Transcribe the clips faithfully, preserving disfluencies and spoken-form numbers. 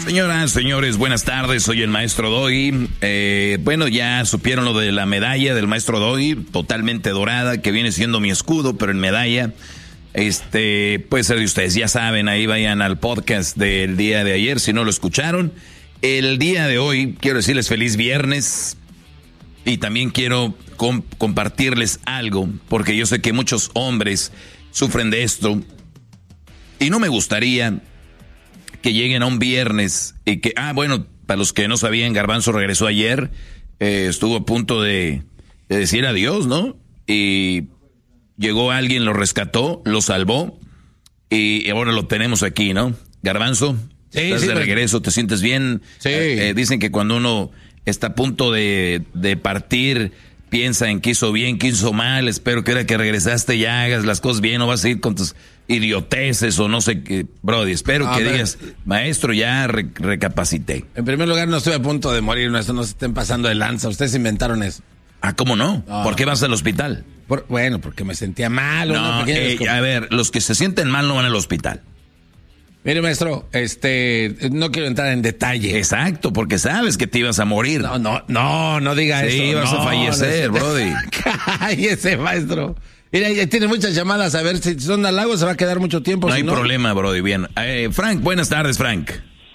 Señoras, señores, buenas tardes, soy el maestro Doggy. Eh, bueno, ya supieron lo de la medalla del maestro Doggy, totalmente dorada, que viene siendo mi escudo, pero en medalla. Este, puede ser de ustedes, ya saben, ahí vayan al podcast del día de ayer, si no lo escucharon. El día de hoy, quiero decirles feliz viernes y también quiero com- compartirles algo, porque yo sé que muchos hombres sufren de esto y no me gustaría que lleguen a un viernes y que, ah, bueno, para los que no sabían, Garbanzo regresó ayer, eh, estuvo a punto de, de decir adiós, ¿no? Y llegó alguien, lo rescató, lo salvó y ahora lo tenemos aquí, ¿no? Garbanzo, sí, estás sí, de regreso, ¿te sientes bien? Sí. Eh, eh, dicen que cuando uno está a punto de, de partir, piensa en qué hizo bien, qué hizo mal. Espero que ahora que regresaste ya hagas las cosas bien, no vas a ir con tus idioteces o no sé qué. Brody, espero Ah, que pero... digas, maestro, ya re- recapacité. En primer lugar, no estoy a punto de morir, no, no se estén pasando de lanza. Ustedes inventaron eso. Ah, ¿cómo no? Ah. ¿Por qué vas al hospital? Por, bueno, porque me sentía mal. No, pequeña eh, descom- a ver, los que se sienten mal no van al hospital. Mire, maestro, este, no quiero entrar en detalle. Exacto, porque sabes que te ibas a morir. No, no, no, no diga Sí, eso. vas no, a fallecer, no, brody. Cállese, maestro. Mira, ya tiene muchas llamadas, a ver si son halagos, se va a quedar mucho tiempo. No si hay problema, brody, bien. Eh, Frank, buenas tardes, Frank.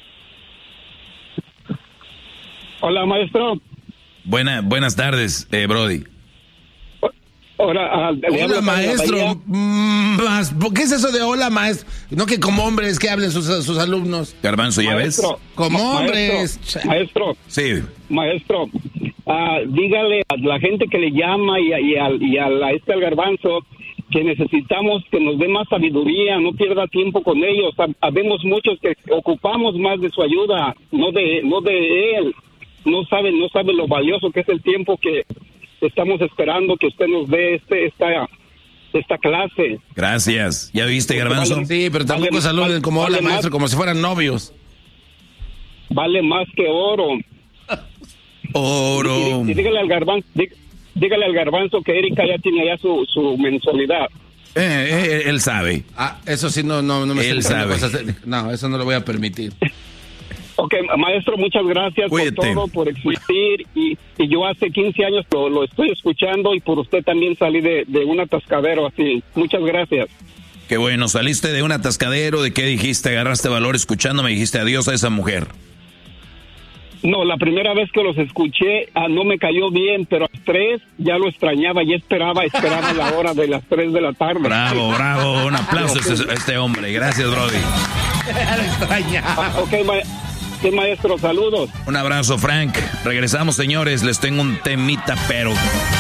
Hola, maestro. Buena, buenas tardes, eh, brody. Hola, uh, Hola, maestro. Mm, más- ¿Qué es eso de hola, maestro? No que como hombres que hablen sus, sus alumnos. Garbanzo, ¿ya maestro, ves? Como ma- hombres. Maestro, maestro, Sí. maestro, ah, dígale a la gente que le llama y, a- y, al, y a la, este al Garbanzo que necesitamos que nos dé más sabiduría, no pierda tiempo con ellos. Hab- Habemos muchos que ocupamos más de su ayuda, no de no de él. No saben, no saben lo valioso que es el tiempo que estamos esperando que usted nos dé este esta esta clase. Gracias. ¿Ya viste, Garbanzo? Sí, pero tampoco Vale, saluden vale, como hola, vale maestro, más. como si fueran novios. Vale más que oro. Oro. Y, y dígale al Garbanzo, dí- dígale al Garbanzo que Erika ya tiene ya su, su mensualidad. Eh, eh, él sabe. Ah, eso sí, no, no, no me Él estoy diciendo sabe. cosas de- No, eso no lo voy a permitir. Ok, maestro, muchas gracias Cuídate. por todo, por existir. Y, y yo hace quince años lo, lo estoy escuchando y por usted también salí de, de un atascadero así. Muchas gracias. Qué bueno, saliste de un atascadero, ¿de qué dijiste? Agarraste valor escuchándome, dijiste adiós a esa mujer. No, la primera vez que los escuché ah, no me cayó bien, pero a las tres ya lo extrañaba y esperaba, esperaba la hora de las tres de la tarde. Bravo, bravo, un aplauso a este, a este hombre. Gracias, Brody. Ah, ok, ma sí, maestro, saludos. Un abrazo, Frank. Regresamos, señores, les tengo un temita, pero